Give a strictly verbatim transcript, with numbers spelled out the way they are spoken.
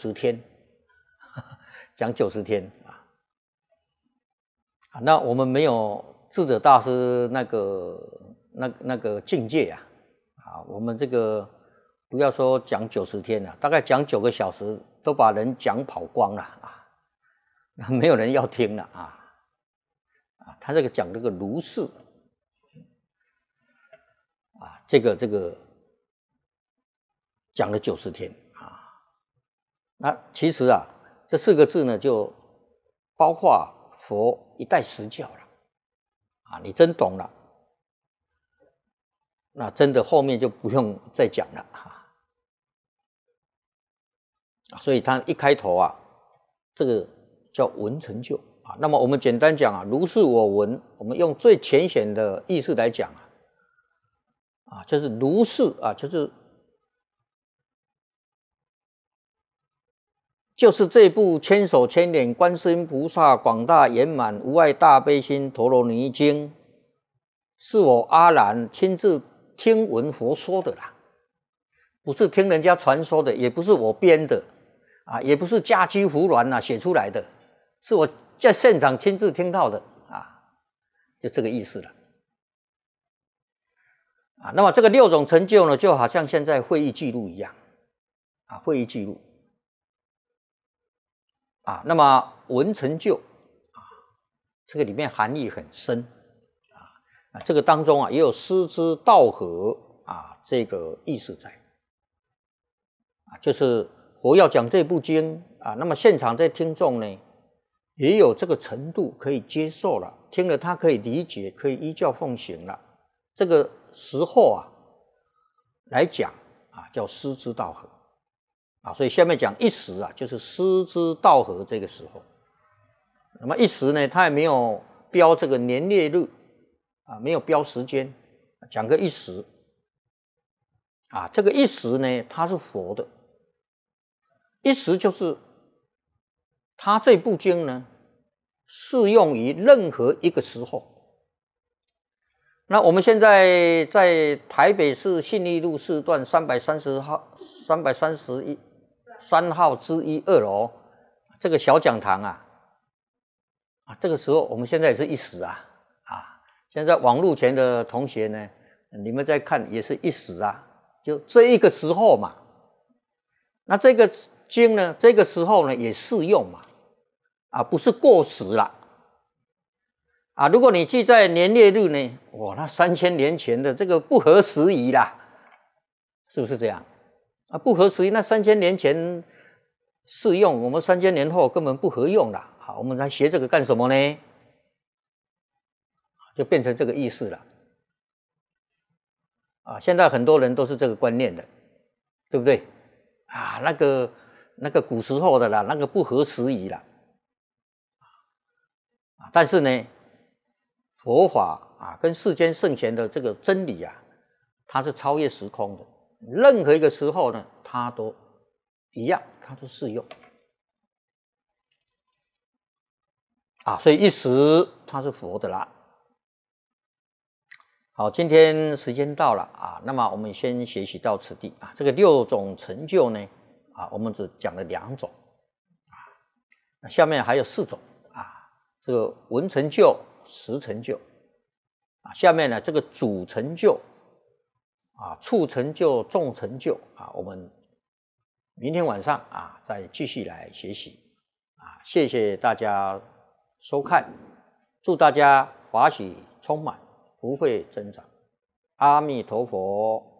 十天，讲九十天啊。那我们没有智者大师那个那那个境界啊，啊，我们这个不要说讲九十天了，大概讲九个小时都把人讲跑光了啊，没有人要听了啊。啊，他这个讲这个如是啊，这个这个讲了九十天啊。那其实啊，这四个字呢，就包括佛一代实教了啊。你真懂了，那真的后面就不用再讲了啊。所以他一开头啊，这个叫闻成就。啊，那么我们简单讲啊，如是我闻，我们用最浅显的意思来讲啊，啊，就是如是啊，就是就是这部千手千眼观世音菩萨广大圆满无碍大悲心陀罗尼经，是我阿难亲自听闻佛说的啦，不是听人家传说的，也不是我编的啊，也不是家居胡乱啊写出来的，是我在现场亲自听到的啊，就这个意思了啊。那么这个六种成就呢，就好像现在会议记录一样啊，会议记录啊。那么闻成就啊，这个里面含义很深啊啊，这个当中啊也有师之道合啊这个意思在啊，就是佛要讲这部经啊，那么现场在听众呢，也有这个程度可以接受了，听了他可以理解，可以依教奉行了。这个时候啊，来讲啊，叫师之道合啊。所以下面讲一时啊，就是师之道合这个时候。那么一时呢，他也没有标这个年月日啊，没有标时间，讲个一时啊。这个一时呢，它是佛的，一时就是他这部经呢，适用于任何一个时候。那我们现在在台北市信义路四段三百三十号、三百三十一三号之一二楼这个小讲堂啊，啊，这个时候我们现在也是一时啊，啊，现在网络前的同学呢，你们在看也是一时啊，就这一个时候嘛。那这个经呢，这个时候呢也适用嘛。啊，不是过时了啊！如果你记在年月日呢，哇，那三千年前的这个不合时宜啦，是不是这样？啊，不合时宜，那三千年前适用，我们三千年后根本不合用了啊！我们来学这个干什么呢？就变成这个意思了啊！现在很多人都是这个观念的，对不对？啊，那个那个古时候的啦，那个不合时宜啦。但是呢，佛法啊，跟世间圣贤的这个真理啊，它是超越时空的，任何一个时候呢，它都一样，它都适用啊。所以一时它是佛的啦。好，今天时间到了啊，那么我们先学习到此地啊。这个六种成就呢，啊，我们只讲了两种啊，那下面还有四种。这个闻成就、识成就啊，下面呢这个主成就啊、处成就、众成就啊，我们明天晚上啊再继续来学习啊，谢谢大家收看，祝大家法喜充满，福慧增长，阿弥陀佛。